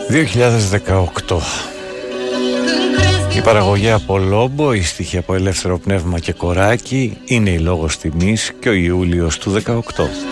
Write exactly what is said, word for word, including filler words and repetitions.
δύο χιλιάδες δεκαοκτώ. Η παραγωγή από Λόμπο, η στίχη από Ελεύθερο Πνεύμα και Κοράκι, είναι η λόγος τιμής και ο Ιούλιος του δεκαοκτώ.